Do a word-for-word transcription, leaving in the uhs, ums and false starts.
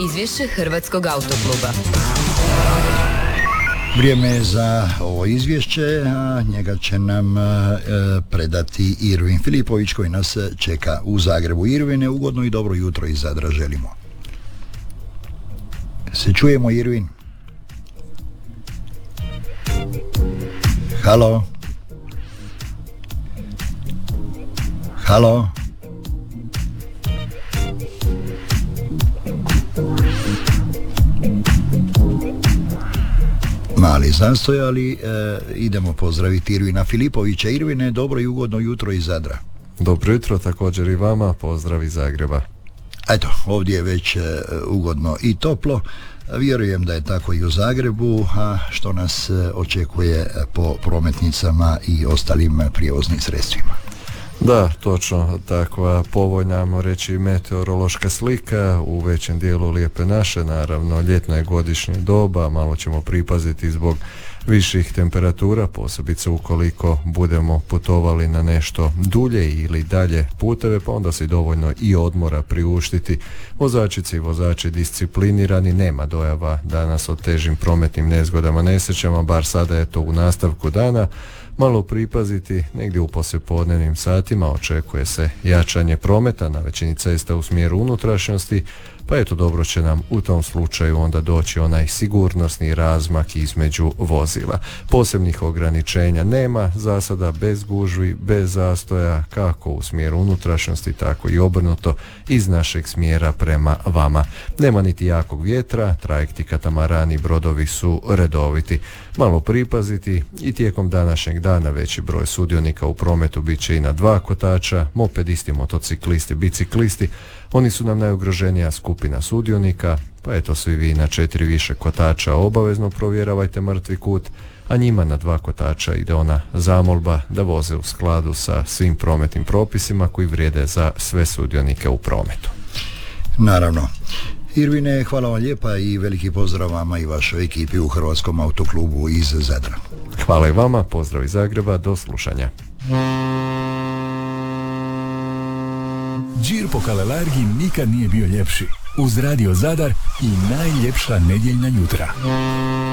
Izvješće Hrvatskog autokluba. Vrijeme je za ovo izvješće, a njega će nam e, predati Irvin Filipović koji nas čeka u Zagrebu. Irvine, ugodno i dobro jutro iz Zadra želimo. Se čujemo, Irvin? Halo? Halo? Mali zastoj, ali e, idemo pozdraviti Irvina Filipovića. Irvine, dobro i ugodno jutro iz Zadra. Dobro jutro, također i vama, pozdrav iz Zagreba. Eto, ovdje je već e, ugodno i toplo. Vjerujem da je tako i u Zagrebu, a što nas e, očekuje po prometnicama i ostalim prijevoznim sredstvima. Da, točno, takva povoljna, ajmo reći, meteorološka slika u većem dijelu Lijepe naše, naravno ljetno je godišnje doba, malo ćemo pripaziti zbog viših temperatura, posebice ukoliko budemo putovali na nešto dulje ili dalje puteve, pa onda si dovoljno i odmora priuštiti. Vozačici i vozači disciplinirani, nema dojava danas o težim prometnim nezgodama, nesrećama, bar sada je to u nastavku dana. Malo pripaziti, negdje u poslijepodnevnim satima očekuje se jačanje prometa na većini cesta u smjeru unutrašnjosti, pa eto dobro će nam u tom slučaju onda doći onaj sigurnosni razmak između vozila. Posebnih ograničenja nema, za sada bez gužvi, bez zastoja, kako u smjeru unutrašnjosti, tako i obrnuto iz našeg smjera prema vama. Nema niti jakog vjetra, trajekti, katamarani, brodovi su redoviti. Malo pripaziti i tijekom današnjeg dana veći broj sudionika u prometu bit će i na dva kotača, mopedisti, motociklisti, biciklisti. Oni su nam najugroženija skupina sudionika, pa eto svi vi na četiri više kotača obavezno provjeravajte mrtvi kut, a njima na dva kotača ide ona zamolba da voze u skladu sa svim prometnim propisima koji vrijede za sve sudionike u prometu. Naravno. Irvine, hvala vam lijepa i veliki pozdrav vama i vašoj ekipi u Hrvatskom autoklubu iz Zadra. Hvala i vama, pozdrav iz Zagreba, do slušanja. Đir po Kalelargi nikad nije bio ljepši. Uz Radio Zadar i najljepša nedjeljna jutra.